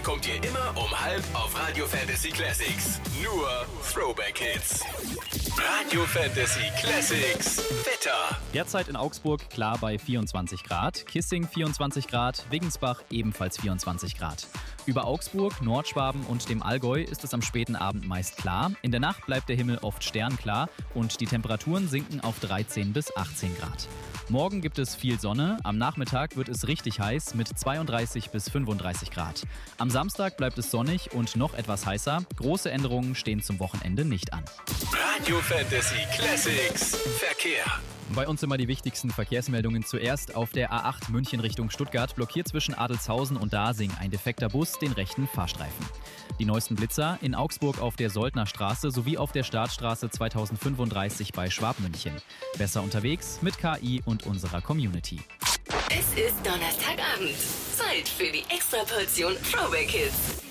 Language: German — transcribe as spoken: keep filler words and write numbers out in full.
bekommt ihr immer um halb auf Radio Fantasy Classics. Nur Throwback Hits. Radio Fantasy Classics. Wetter. Derzeit in Augsburg klar bei vierundzwanzig Grad, Kissing vierundzwanzig Grad, Wiggensbach ebenfalls vierundzwanzig Grad. Über Augsburg, Nordschwaben und dem Allgäu ist es am späten Abend meist klar. In der Nacht bleibt der Himmel oft sternklar und die Temperaturen sinken auf dreizehn bis achtzehn Grad. Morgen gibt es viel Sonne, am Nachmittag wird es richtig heiß mit zweiunddreißig bis fünfunddreißig Grad. Am Samstag bleibt es sonnig und noch etwas heißer. Große Änderungen stehen zum Wochenende nicht an. Radio Fantasy Classics. Verkehr. Bei uns immer die wichtigsten Verkehrsmeldungen zuerst. Auf der A acht München Richtung Stuttgart blockiert zwischen Adelzhausen und Dasing ein defekter Bus den rechten Fahrstreifen. Die neuesten Blitzer in Augsburg auf der Soldnerstraße sowie auf der Startstraße zweitausendfünfunddreißig bei Schwabmünchen. Besser unterwegs mit K I und unserer Community. Es ist Donnerstagabend. Zeit für die Extraportion Throwback Hits.